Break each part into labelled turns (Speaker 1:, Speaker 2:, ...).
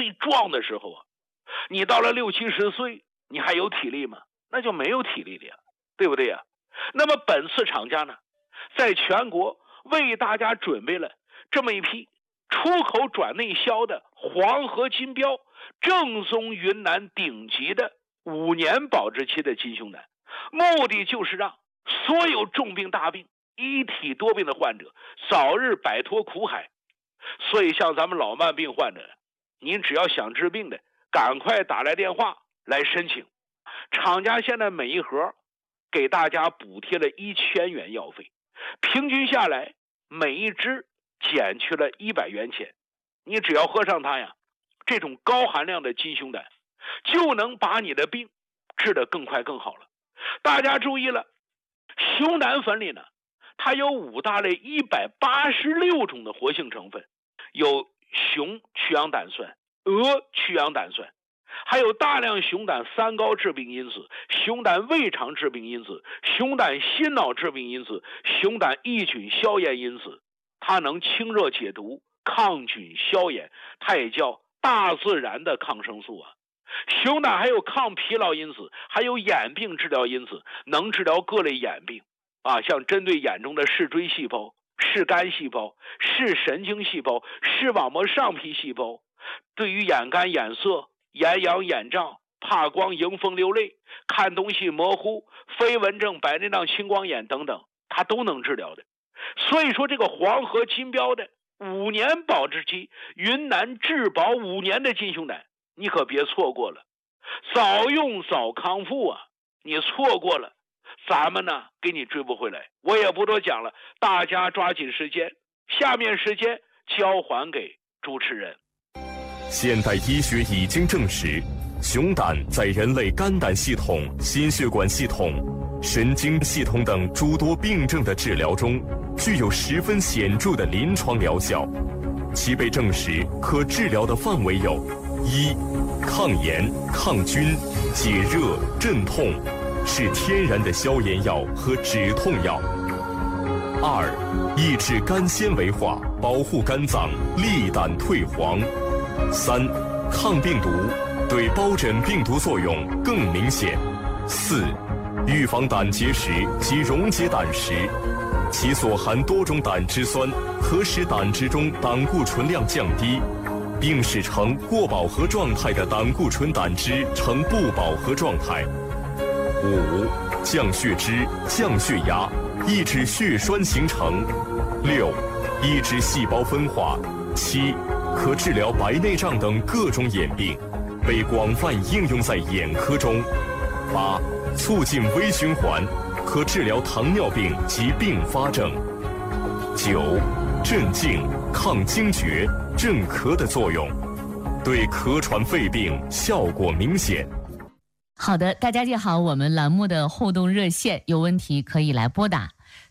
Speaker 1: 最壮的时候啊。你到了60、70岁，你还有体力吗？那就没有体力了呀，对不对呀？那么本次厂家呢，在全国为大家准备了这么一批出口转内销的黄河金标正宗云南顶级的5年保质期的金胸胆，目的就是让所有重病大病、一体多病的患者早日摆脱苦海。所以像咱们老慢病患者，您只要想治病的，赶快打来电话来申请。厂家现在每一盒给大家补贴了1000元药费，平均下来每一支减去了100元钱。你只要喝上它呀，这种高含量的金胸胆就能把你的病治得更快更好了。大家注意了，熊胆粉里呢，它有5大类186种的活性成分，有熊去氧胆酸、鹅去氧胆酸，还有大量熊胆3高致病因子、熊胆胃肠致病因子、熊胆心脑致病因子、熊胆抑菌消炎因子。它能清热解毒、抗菌消炎，它也叫大自然的抗生素啊。熊胆还有抗疲劳因子，还有眼病治疗因子，能治疗各类眼病啊，像针对眼中的视锥细胞、视杆细胞、视神经细胞、视网膜上皮细胞，对于眼干眼涩、眼痒眼胀、怕光、迎风流泪、看东西模糊、飞蚊症、白内障、青光眼等等，它都能治疗的。所以说这个黄河金标的5年保质期云南质保5年的金胸胆，你可别错过了，早用早康复啊！你错过了，咱们呢给你追不回来。我也不多讲了，大家抓紧时间，下面时间交还给主持人。
Speaker 2: 现代医学已经证实，熊胆在人类肝胆系统、心血管系统、神经系统等诸多病症的治疗中，具有十分显著的临床疗效。其被证实可治疗的范围有：一、抗炎、抗菌、解热、镇痛，是天然的消炎药和止痛药；二、抑制肝纤维化，保护肝脏，利胆退黄；三、抗病毒，对疱疹病毒作用更明显；四、预防胆结石及溶解胆石，其所含多种胆汁酸可使胆汁中胆固醇量降低，并使呈过饱和状态的胆固醇胆汁呈不饱和状态。五、降血脂、降血压，抑制血栓形成。六、抑制细胞分化。七、可治疗白内障等各种眼病，被广泛应用在眼科中。八、促进微循环，可治疗糖尿病及并发症。九、镇静、抗惊厥、镇咳的作用，对咳喘肺病效果明显。
Speaker 3: 好的，大家记好我们栏目的互动热线，有问题可以来拨打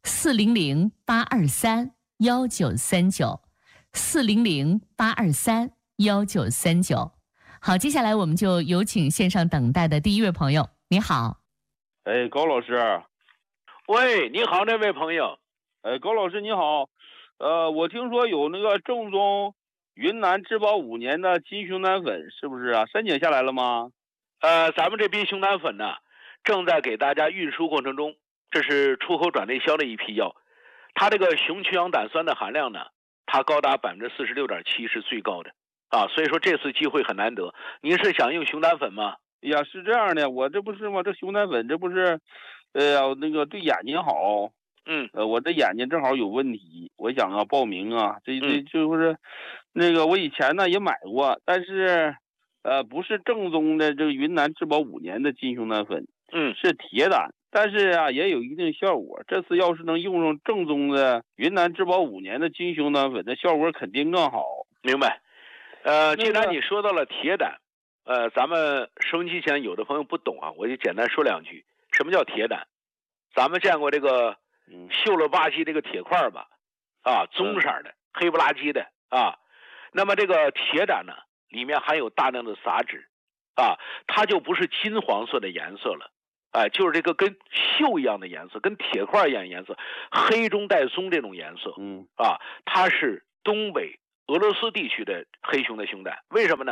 Speaker 3: 400-823-1939，400-823-1939。好，接下来我们就有请线上等待的第一位朋友。你好。
Speaker 4: 高老师。
Speaker 1: 喂，你好，那位朋友。
Speaker 4: 高老师你好。我听说有那个正宗云南质保5年的金熊胆粉，是不是啊？申请下来了吗？
Speaker 1: 咱们这批熊胆粉呢，正在给大家运输过程中，这是出口转内销的一批药。它这个熊去氧胆酸的含量呢，它高达46.7%，是最高的啊。所以说这次机会很难得。您是想用熊胆粉吗？
Speaker 4: 呀，是这样的，我这不是吗？这熊胆粉这不是，那个对眼睛好。我这眼睛正好有问题，我想啊报名啊，这就是那个我以前呢也买过，但是不是正宗的这个云南质保5年的金熊胆粉，是铁胆，但是啊也有一定效果。这次要是能用上正宗的云南质保5年的金熊胆粉，那效果肯定更好。
Speaker 1: 明白。既然你说到了铁胆，咱们收音机前有的朋友不懂啊，我就简单说两句。什么叫铁胆？咱们见过这个锈了吧唧这个铁块吧，啊，棕色的，黑不拉几的啊。那么这个铁胆呢，里面含有大量的杂质啊，它就不是金黄色的颜色了，就是这个跟锈一样的颜色，跟铁块一样的颜色，黑中带棕这种颜色。它是东北俄罗斯地区的黑熊的熊胆。为什么呢？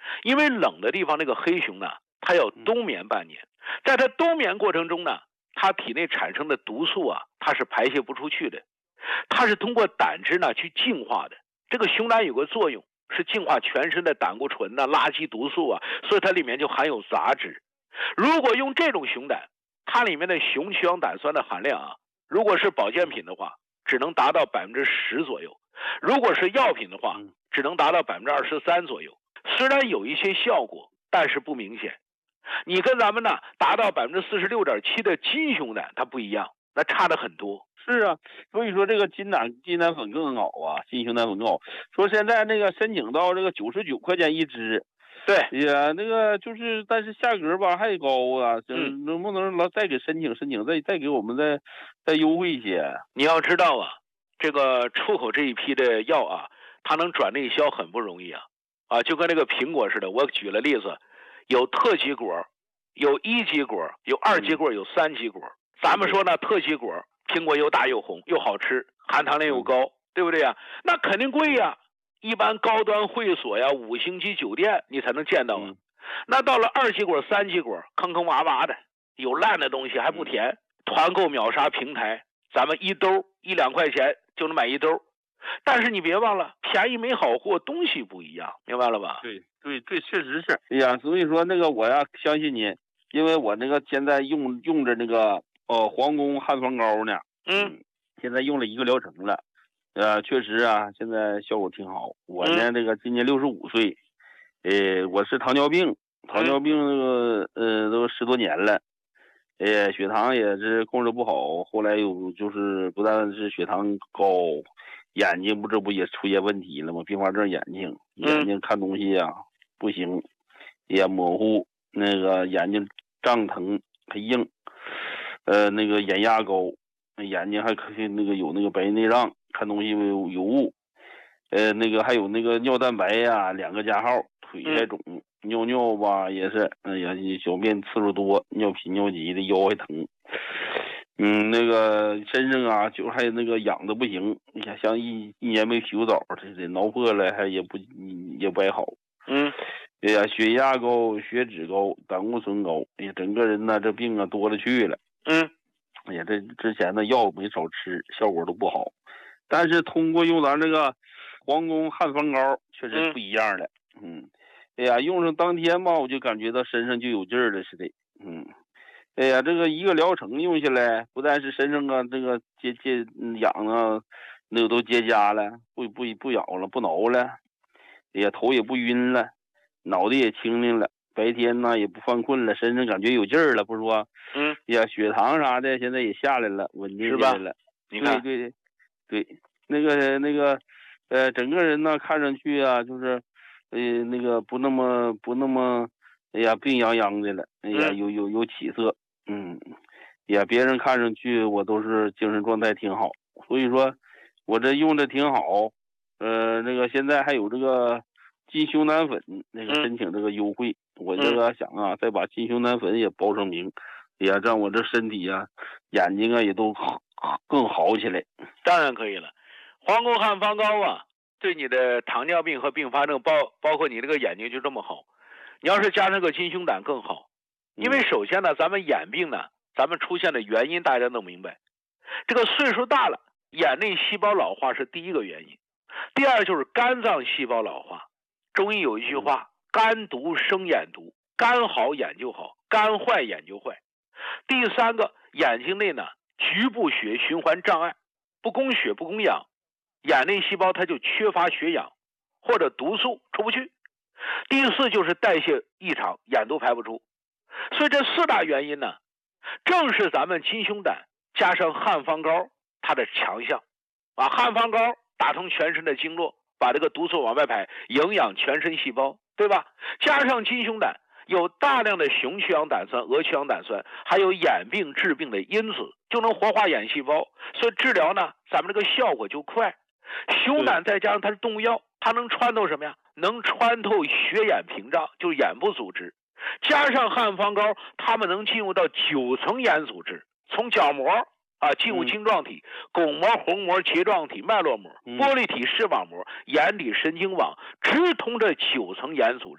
Speaker 1: 因为冷的地方那个黑熊呢，它要冬眠半年，在它冬眠过程中呢，它体内产生的毒素啊，它是排泄不出去的，它是通过胆汁呢去净化的。这个熊胆有个作用是净化全身的胆固醇呐、垃圾毒素啊，所以它里面就含有杂质。如果用这种熊胆，它里面的雄曲氧胆酸的含量啊，如果是保健品的话，只能达到10%左右；如果是药品的话，只能达到23%左右。虽然有一些效果，但是不明显。你跟咱们呢达到46.7%的金熊胆它不一样，那差的很多。
Speaker 4: 是啊，所以说这个金胆粉更好啊，金熊胆粉更好。说现在那个申请到这个99块钱一支。
Speaker 1: 对
Speaker 4: 呀，那个就是，但是价格吧还高啊，能不能再给申请，再给我们再优惠一些？
Speaker 1: 你要知道啊，这个出口这一批的药啊，它能转内销很不容易啊，就跟那个苹果似的。我举了例子，有特级果，有1级果，有2级果，有3级果。咱们说呢，特级果，苹果又大又红又好吃，含糖量又高，对不对呀？那肯定贵呀。一般高端会所呀、5星级酒店你才能见到啊。那到了2级果、3级果，坑坑洼洼的，有烂的东西还不甜。团购秒杀平台，咱们一兜1-2块钱就能买一兜。但是你别忘了，便宜没好货，东西不一样，明白了吧？
Speaker 4: 对，确实是。哎呀，所以说那个我呀相信您，因为我那个现在用着那个皇宫汉方膏呢。现在用了1个疗程了。确实啊，现在效果挺好。我呢，这个今年65岁，我是糖尿病那个都10多年了，血糖也是控制不好，后来有就是不但是血糖高，眼睛不也出现问题了吗？并发症眼睛看东西呀不行，也模糊，那个眼睛胀疼还硬，那个眼压高，眼睛还可以那个有那个白内障。看东西有雾，那个还有那个尿蛋白呀2个加号，腿还肿，尿吧也是，哎呀，小便次数多，尿频尿急的，腰还疼，那个身上啊，就还有那个痒的不行，你看像一年没洗过澡似的，挠破了还也不爱好，哎呀，血压高，血脂高，胆固醇高，哎呀，整个人呢这病啊多了去了，哎呀，这之前的药没少吃，效果都不好。但是通过用咱这个皇宫汉方膏，确实不一样了。哎呀，用上当天吧，我就感觉到身上就有劲儿了似的。哎呀，这个1个疗程用下来，不但是身上啊这个痒啊，那个都结痂了，不痒了，不挠了。哎呀，头也不晕了，脑袋也清灵了，白天呢也不犯困了，身上感觉有劲儿了，不是说？哎呀，血糖啥的现在也下来了，稳定下来了。
Speaker 1: 你看，
Speaker 4: 对，那个，整个人呢看上去啊，就是，那个不那么，哎呀，病殃殃的了，哎呀，有起色，也别人看上去我都是精神状态挺好，所以说，我这用的挺好，那个现在还有这个金熊胆粉那个申请这个优惠，我这个想啊，再把金熊胆粉也报上名，哎呀，让我这身体啊、眼睛啊也都更好起来。
Speaker 1: 当然可以了，皇宫汉方膏啊，对你的糖尿病和并发症包括你这个眼睛就这么好。你要是加上个金熊胆更好，因为首先呢，咱们眼病呢，咱们出现的原因大家都明白，这个岁数大了，眼内细胞老化是第一个原因，第二就是肝脏细胞老化。中医有一句话，肝毒生眼毒，肝好眼就好，肝坏眼就坏。第三个，眼睛内呢局部血循环障碍，不供血不供氧，眼内细胞它就缺乏血氧，或者毒素出不去。第四就是代谢异常，眼都排不出。所以这4大原因呢，正是咱们金熊胆加上汉方膏它的强项啊。汉方膏打通全身的经络，把这个毒素往外排，营养全身细胞，对吧？加上金熊胆有大量的雄曲氧胆酸、鹅曲氧胆酸，还有眼病治病的因子，就能活化眼细胞，所以治疗呢，咱们这个效果就快。熊胆再加上它是动物药，它能穿透什么呀？能穿透血眼屏障，就是眼部组织。加上汉方膏，它们能进入到9层眼组织，从角膜啊进入晶状体、巩膜、虹膜、睫状体、脉络膜、玻璃体视网膜、眼底神经网，直通这9层眼组织。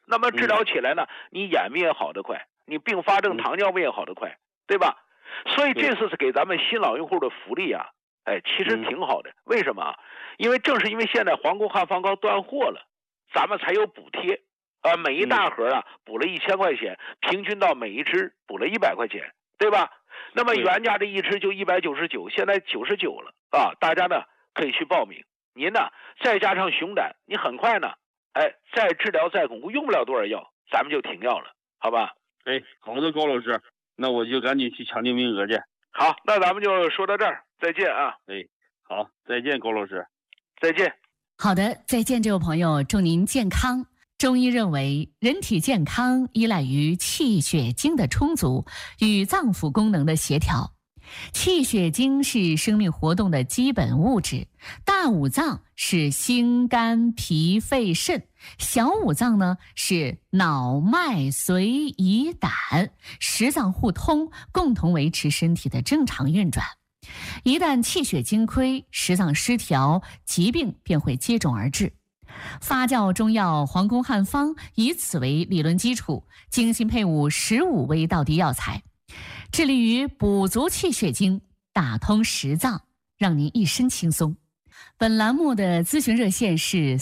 Speaker 1: 那么治疗起来呢，你眼病也好得快，你并发症糖尿病也好得快，对吧？所以这次是给咱们新老用户的福利啊，其实挺好的。为什么？因为正是因为现在皇宫汉方膏断货了，咱们才有补贴，每一大盒啊补了1000块钱，平均到每一支补了100块钱，对吧？那么原价这一支就199，现在99了啊！大家呢可以去报名。您呢再加上熊胆，你很快呢，再治疗再巩固，用不了多少药，咱们就停药了，好吧？
Speaker 4: 好的，高老师，那我就赶紧去抢订名额去。
Speaker 1: 好，那咱们就说到这儿，再见啊！
Speaker 4: 好，再见，高老师，
Speaker 1: 再见。
Speaker 3: 好的，再见，这位朋友，祝您健康。中医认为，人体健康依赖于气血精的充足与脏腑功能的协调。气血精是生命活动的基本物质，大五脏是心肝脾肺肾，小五脏呢是脑脉髓胰胆，十脏互通，共同维持身体的正常运转。一旦气血精亏，十脏失调，疾病便会接踵而至。发酵中药皇宫汉方以此为理论基础，精心配伍15味道地药材，致力于补足气血精，打通十脏，让您一身轻松。本栏目的咨询热线是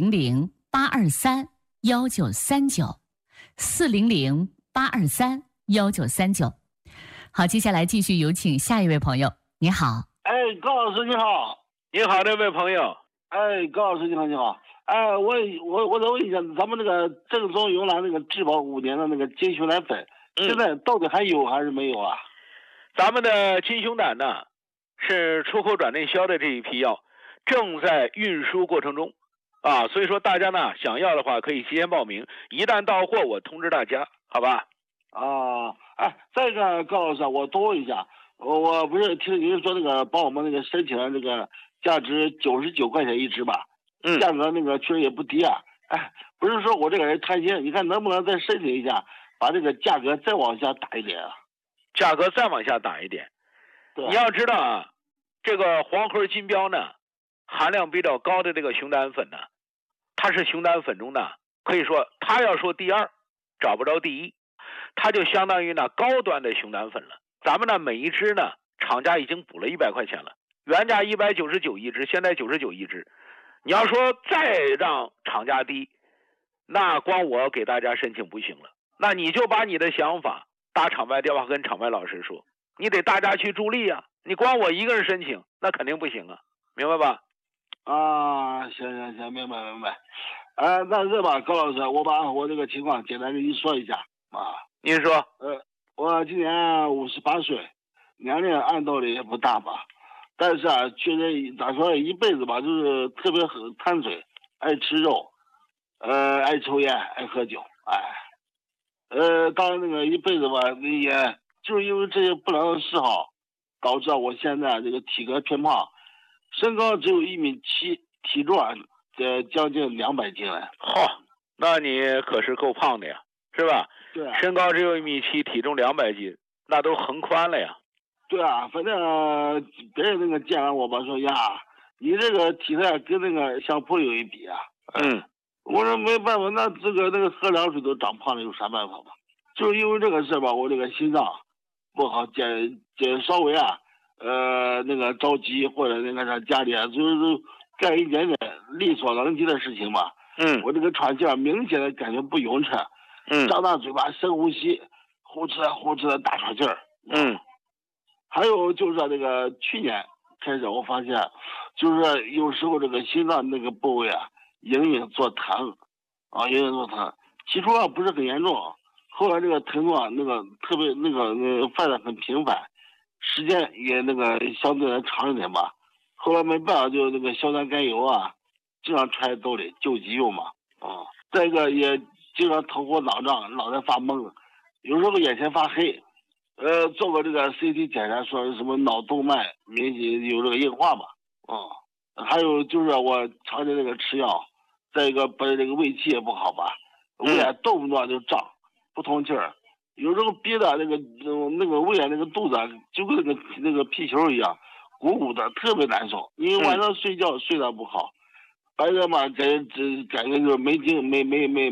Speaker 3: 400-823-1939，400-823-1939。好，接下来继续有请下一位朋友。你好。
Speaker 5: 高老师你好。
Speaker 1: 你好，这位朋友。
Speaker 5: 高老师你好，你好。我再问一下，咱们那个正宗云南那个质保5年的那个金熊胆粉，现在到底还有还是没有啊？
Speaker 1: 咱们的金熊胆呢，是出口转内销的这一批药，正在运输过程中，所以说大家呢想要的话可以提前报名，一旦到货我通知大家，好吧？
Speaker 5: 再一个高老师，我多问一下，我不是听您说那个帮我们那个申请了这个价值99块钱一支吧？价格那个确实也不低啊。不是说我这个人贪心，你看能不能再申请一下，把这个价格再往下打一点啊？
Speaker 1: 价格再往下打一点。你要知道啊，这个黄河金标呢，含量比较高的这个熊胆粉呢，它是熊胆粉中的，可以说它要说第二，找不着第一，它就相当于呢高端的熊胆粉了。咱们呢每一支呢，厂家已经补了100块钱了，原价199一支，现在99一支。你要说再让厂家低，那光我给大家申请不行了，那你就把你的想法打厂外电话跟厂外老师说，你得大家去助力啊，你光我一个人申请那肯定不行啊，明白吧？
Speaker 5: 行，明白。那这吧，高老师，我把我这个情况简单跟您说一下啊。
Speaker 1: 您说。
Speaker 5: 我今年58岁，年龄按道理也不大吧，但是确实咋说，一辈子吧，就是特别很贪嘴，爱吃肉，爱抽烟，爱喝酒，当然那个一辈子吧，也就是因为这些不良的嗜好，导致我现在这个体格偏胖，身高只有1.7米，体重将近200斤了。
Speaker 1: 那你可是够胖的呀，是吧？
Speaker 5: 对，
Speaker 1: 身高只有1.7米，体重200斤，那都横宽了呀。
Speaker 5: 对反正别人那个见完我吧，说呀，你这个体态跟那个相扑有一比啊。我说没办法，那个喝凉水都长胖了，有啥办法吧？就是因为这个事吧，我这个心脏不好，稍微那个着急或者那个啥家里就是干一点点力所能及的事情吧。我这个喘气明显的感觉不匀称。张大嘴巴深呼吸，呼哧的大喘气儿。还有就是这个去年开始，我发现就是有时候这个心脏那个部位隐隐作疼，起初不是很严重，后来这个疼痛那个特别那个犯得很频繁，时间也那个相对来长一点吧。后来没办法，就那个硝酸甘油经常揣兜里救急用嘛。再一个也经常头昏脑胀，脑袋发懵，有时候眼前发黑。做过这个 CT 检查，说是什么脑动脉明显有这个硬化嘛。还有就是我常年这个吃药，再一个本身这个胃气也不好吧，胃动不动就胀，不通气儿，有时候憋的那个胃那个肚子就跟那个皮球一样，鼓鼓的，特别难受。因为晚上睡觉睡得不好，白天嘛感觉就是没